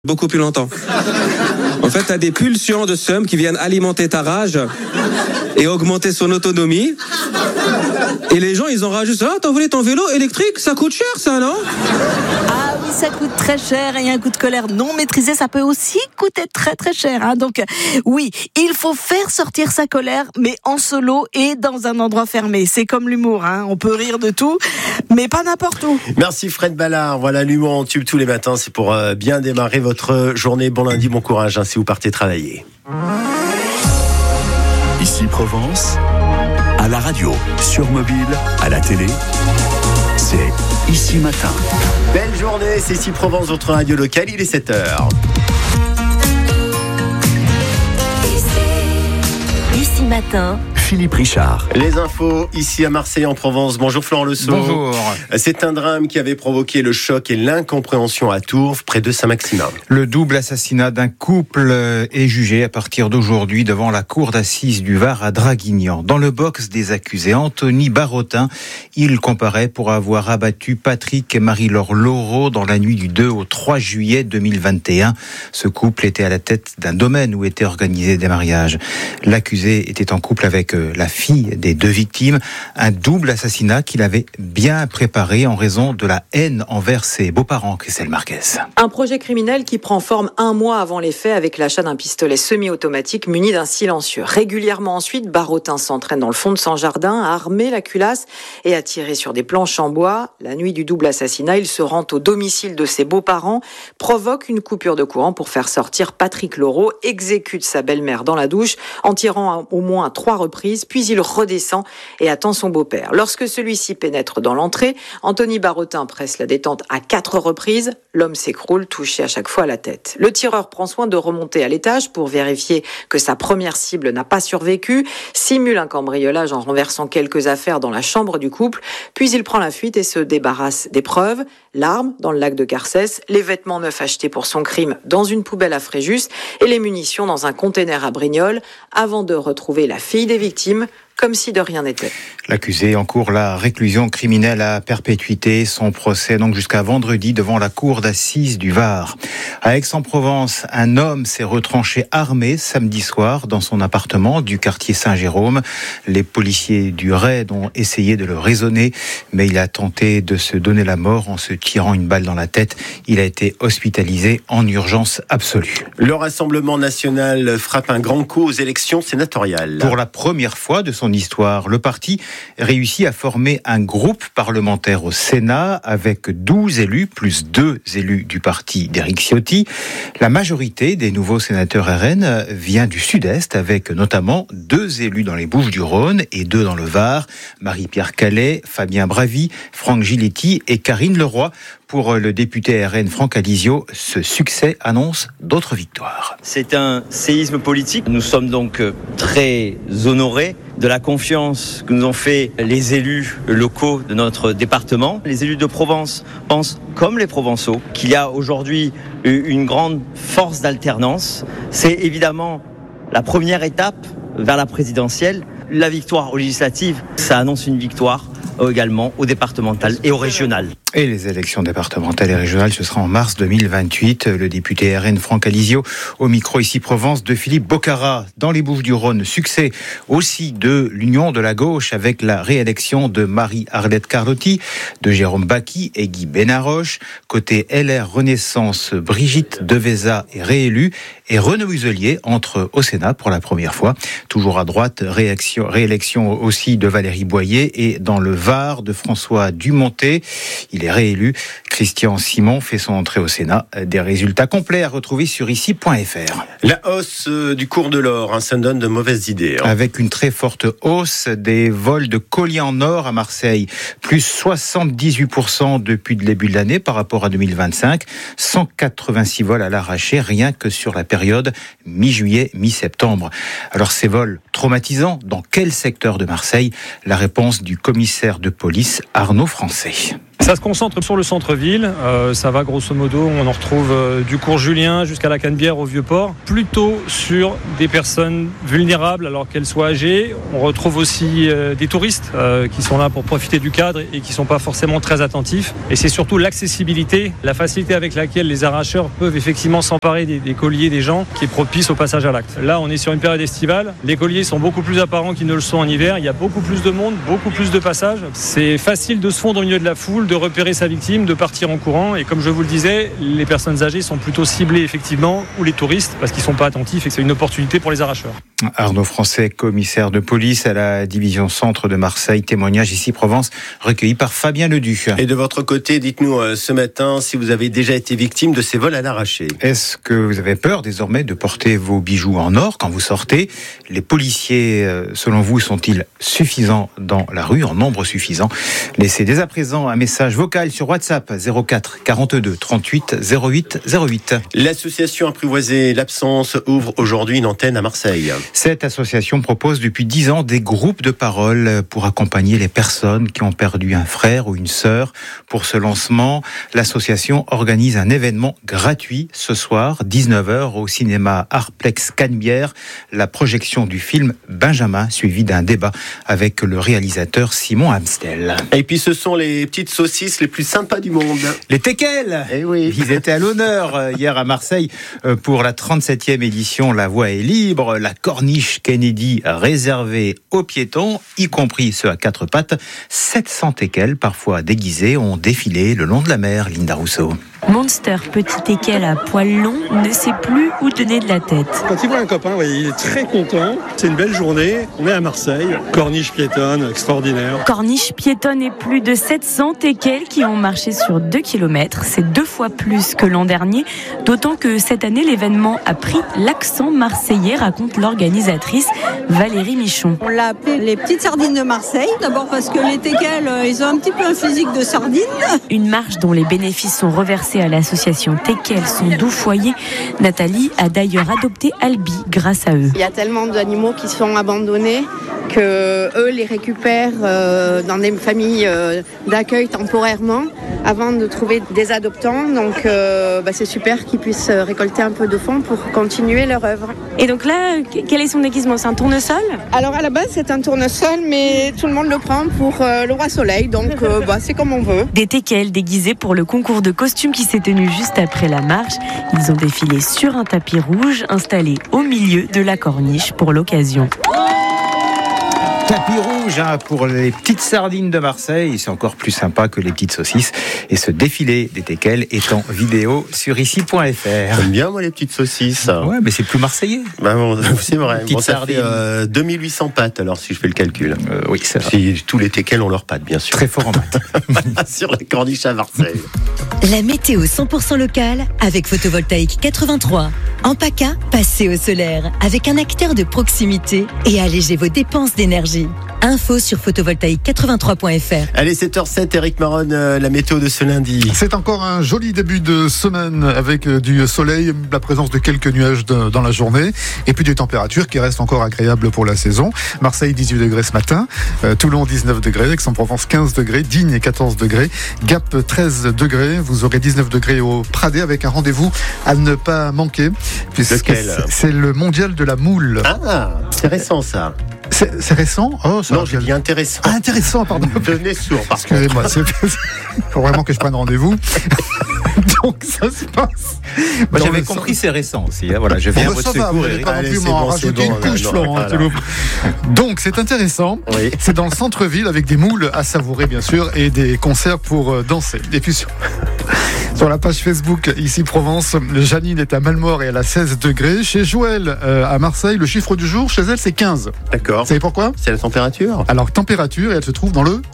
Beaucoup plus longtemps. En fait, t'as des pulsions de seum qui viennent alimenter ta rage et augmenter son autonomie. Et les gens, ils en rajoutent. Ah, t'as volé ton vélo électrique? Ça coûte cher, ça, non? Ah oui, ça coûte très cher et un coup de colère non maîtrisé, ça peut aussi coûter très très cher. Hein. Donc oui, il faut faire sortir sa colère, mais en solo et dans un endroit fermé. C'est comme l'humour, hein. On peut rire de tout, mais pas n'importe où. Merci Fred Ballard. Voilà, l'humour en tube tous les matins, c'est pour bien démarrer votre journée. Bon lundi, bon courage si vous partez travailler. Ici Provence, à la radio, sur mobile, à la télé, c'est Ici Matin. Belle journée, c'est Ici Provence, votre radio locale, il est 7h. Ici Matin, Philippe Richard. Les infos ici à Marseille en Provence. Bonjour Florent Le Sceau. Bonjour. C'est un drame qui avait provoqué le choc et l'incompréhension à Tours, près de Saint-Maximin. Le double assassinat d'un couple est jugé à partir d'aujourd'hui devant la cour d'assises du Var à Draguignan. Dans le box des accusés, Anthony Barotin, il comparaît pour avoir abattu Patrick et Marie-Laure Laureau dans la nuit du 2 au 3 juillet 2021. Ce couple était à la tête d'un domaine où étaient organisés des mariages. L'accusé était en couple avec la fille des deux victimes, un double assassinat qu'il avait bien préparé en raison de la haine envers ses beaux-parents, Christelle Marquez. Un projet criminel qui prend forme un mois avant les faits avec l'achat d'un pistolet semi-automatique muni d'un silencieux. Régulièrement ensuite, Barotin s'entraîne dans le fond de son jardin, à armer la culasse et à tirer sur des planches en bois. La nuit du double assassinat, il se rend au domicile de ses beaux-parents, provoque une coupure de courant pour faire sortir Patrick Laureau, exécute sa belle-mère dans la douche en tirant au moins 3 reprises, puis il redescend et attend son beau-père. Lorsque celui-ci pénètre dans l'entrée, Anthony Barotin presse la détente à 4 reprises. L'homme s'écroule, touché à chaque fois à la tête. Le tireur prend soin de remonter à l'étage pour vérifier que sa première cible n'a pas survécu, simule un cambriolage en renversant quelques affaires dans la chambre du couple, puis il prend la fuite et se débarrasse des preuves, l'arme dans le lac de Garcès, les vêtements neufs achetés pour son crime dans une poubelle à Fréjus et les munitions dans un container à Brignoles, avant de retrouver la fille des victimes comme si de rien n'était. L'accusé encourt la réclusion criminelle à perpétuité. Son procès donc jusqu'à vendredi devant la cour d'assises du Var. À Aix-en-Provence, un homme s'est retranché armé samedi soir dans son appartement du quartier Saint-Jérôme. Les policiers du raid ont essayé de le raisonner, mais il a tenté de se donner la mort en se tirant une balle dans la tête. Il a été hospitalisé en urgence absolue. Le Rassemblement national frappe un grand coup aux élections sénatoriales. Pour la première fois de son histoire, le parti réussit à former un groupe parlementaire au Sénat avec 12 élus, plus 2 élus du parti d'Éric Ciotti. La majorité des nouveaux sénateurs RN vient du Sud-Est, avec notamment 2 élus dans les Bouches-du-Rhône et 2 dans le Var, Marie-Pierre Calais, Fabien Bravy, Franck Giletti et Karine Leroy. Pour le député RN Franck Alizio, ce succès annonce d'autres victoires. C'est un séisme politique. Nous sommes donc très honorés de la confiance que nous ont fait les élus locaux de notre département. Les élus de Provence pensent, comme les Provençaux, qu'il y a aujourd'hui une grande force d'alternance. C'est évidemment la première étape vers la présidentielle. La victoire aux législatives, ça annonce une victoire également au départemental et au régional. Et les élections départementales et régionales, ce sera en mars 2028. Le député RN Franck Alizio, au micro ici Provence de Philippe Bocara. Dans les Bouches-du-Rhône, succès aussi de l'Union de la gauche avec la réélection de Marie-Arlette Carlotti, de Jérôme Bacchi et Guy Benaroche. Côté LR Renaissance, Brigitte Deveza est réélue et Renaud Muselier entre au Sénat pour la première fois. Toujours à droite, réélection aussi de Valérie Boyer et dans le Var de François Dumontet. Il est réélu. Christian Simon fait son entrée au Sénat. Des résultats complets à retrouver sur ici.fr. La hausse du cours de l'or, ça donne de mauvaises idées. Avec une très forte hausse des vols de colliers en or à Marseille, plus 78% depuis le début de l'année par rapport à 2025. 186 vols à l'arraché, rien que sur la période mi-juillet, mi-septembre. Alors ces vols traumatisants, dans quel secteur de Marseille? La réponse du commissaire de police Arnaud Français. Ça se concentre sur le centre-ville. Ça va grosso modo, on en retrouve du cours Julien jusqu'à la Canebière au Vieux-Port. Plutôt sur des personnes vulnérables alors qu'elles soient âgées. On retrouve aussi des touristes qui sont là pour profiter du cadre et qui ne sont pas forcément très attentifs. Et c'est surtout l'accessibilité, la facilité avec laquelle les arracheurs peuvent effectivement s'emparer des colliers des gens qui est propice au passage à l'acte. Là, on est sur une période estivale. Les colliers sont beaucoup plus apparents qu'ils ne le sont en hiver. Il y a beaucoup plus de monde, beaucoup plus de passages. C'est facile de se fondre au milieu de la foule, de repérer sa victime, de partir en courant. Et comme je vous le disais, les personnes âgées sont plutôt ciblées effectivement, ou les touristes, parce qu'ils ne sont pas attentifs et que c'est une opportunité pour les arracheurs. Arnaud Français, commissaire de police à la division centre de Marseille. Témoignage ici Provence, recueilli par Fabien Ledu. Et de votre côté, dites-nous ce matin si vous avez déjà été victime de ces vols à l'arraché. Est-ce que vous avez peur désormais de porter vos bijoux en or quand vous sortez ? Les policiers, selon vous, sont-ils suffisants dans la rue, en nombre suffisant ? Laissez dès à présent un message vocal sur WhatsApp 04 42 38 08 08. L'association Apprivoiser l'absence ouvre aujourd'hui une antenne à Marseille. Cette association propose depuis 10 ans des groupes de parole pour accompagner les personnes qui ont perdu un frère ou une sœur. Pour ce lancement, l'association organise un événement gratuit ce soir, 19h, au cinéma Artplex Canebière, la projection du film Benjamin, suivi d'un débat avec le réalisateur Simon Amstel. Et puis ce sont les petites saucisses les plus sympas du monde. Les teckels. Eh oui. Ils étaient à l'honneur hier à Marseille pour la 37e édition La Voie est libre, la corniche Kennedy réservée aux piétons, y compris ceux à 4 pattes. 700 teckels, parfois déguisés, ont défilé le long de la mer. Linda Rousseau. Monster, petit teckel à poils longs, ne sait plus où donner de la tête. Quand il voit un copain, il est très content. C'est une belle journée. On est à Marseille. Corniche piétonne, extraordinaire. Corniche piétonne et plus de 700 teckels qui ont marché sur 2 km. C'est 2 fois plus que l'an dernier. D'autant que cette année, l'événement a pris l'accent marseillais, raconte l'organisatrice Valérie Michon. On l'a appelé les petites sardines de Marseille. D'abord parce que les teckels, ils ont un petit peu un physique de sardines. Une marche dont les bénéfices sont reversés à l'association Teckel, son doux foyer. Nathalie a d'ailleurs adopté Albi grâce à eux. Il y a tellement d'animaux qui sont abandonnés que eux les récupèrent dans des familles d'accueil temporairement avant de trouver des adoptants. Donc c'est super qu'ils puissent récolter un peu de fonds pour continuer leur œuvre. Et donc là, quel est son déguisement ? C'est un tournesol ? Alors à la base c'est un tournesol, mais tout le monde le prend pour le roi soleil, donc c'est comme on veut. Des teckels déguisés pour le concours de costumes qui s'est tenu juste après la marche. Ils ont défilé sur un tapis rouge installé au milieu de la corniche pour l'occasion. Tapis rouge pour les petites sardines de Marseille, c'est encore plus sympa que les petites saucisses. Et ce défilé des teckels est en vidéo sur ici.fr. J'aime bien moi les petites saucisses. Ouais, mais c'est plus marseillais. Bon, c'est vrai. Bon, ça fait 2800 pattes alors si je fais le calcul. Oui, c'est vrai. Si tous les teckels ont leurs pattes, bien sûr. Très fort en maths. Sur la corniche à Marseille. La météo 100% locale avec Photovoltaïque 83. En PACA, passez au solaire avec un acteur de proximité et allégez vos dépenses d'énergie. Info sur photovoltaïque83.fr. Allez, 7h07, Eric Maron, la météo de ce lundi. C'est encore un joli début de semaine avec du soleil, la présence de quelques nuages dans la journée et puis des températures qui restent encore agréables pour la saison. Marseille 18 degrés ce matin, Toulon 19 degrés, Aix-en-Provence 15 degrés, Digne 14 degrés, Gap 13 degrés, vous aurez 19 degrés au Pradet avec un rendez-vous à ne pas manquer puisque c'est le mondial de la moule. Ah, c'est récent ça. C'est récent ? Oh, ça non, j'ai dit intéressant. Ah, intéressant, pardon. Devenez sourd, par contre. Excusez-moi, il faut vraiment que je prenne rendez-vous. Donc, ça se passe. Moi, j'avais compris, c'est récent aussi. Hein. Voilà, je viens à votre secours. Vous n'allez pas non plus m'en rajouter une couche, Florent. Donc, c'est intéressant. Oui. C'est dans le centre-ville avec des moules à savourer, bien sûr, et des concerts pour danser. Et puis, sur la page Facebook, ici Provence, Janine est à Malmort et elle a 16 degrés. Chez Joël, à Marseille, le chiffre du jour, chez elle, c'est 15. D'accord. Vous savez pourquoi ? C'est la température. Alors, température, et elle se trouve dans le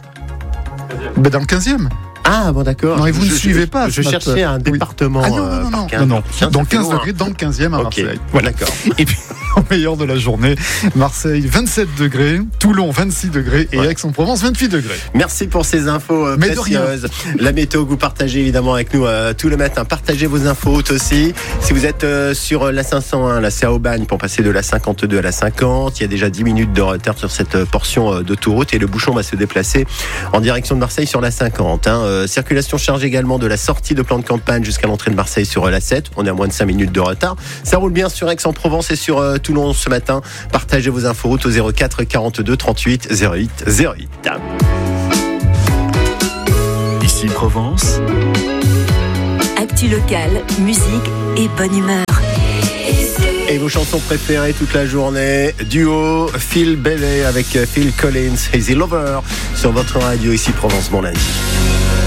15e. Ah bon, d'accord. Non, et vous ne suivez pas. Je cherchais un département. Ah non. Donc 15 degrés dans le 15e à Marseille. Okay. Voilà. D'accord. Et puis, au meilleur de la journée, Marseille 27 degrés, Toulon 26 degrés et Aix-en-Provence 28 degrés. Merci pour ces infos précieuses. La météo que vous partagez évidemment avec nous tout le matin. Partagez vos infos aussi. Si vous êtes sur la 501, là c'est à Aubagne pour passer de la 52 à la 50. Il y a déjà 10 minutes de retard sur cette portion d'autoroute et le bouchon va se déplacer en direction de Marseille sur la 50. Circulation chargée également de la sortie de plan de campagne jusqu'à l'entrée de Marseille sur l'A7. On est à moins de 5 minutes de retard. Ça roule bien sur Aix-en-Provence et sur Toulon ce matin. Partagez vos infos routes au 04 42 38 08 08. Ici Provence. Actu locale, musique et bonne humeur. Et vos chansons préférées toute la journée, duo Phil Bailey avec Phil Collins, Easy Lover, sur votre radio Ici Provence, bon lundi.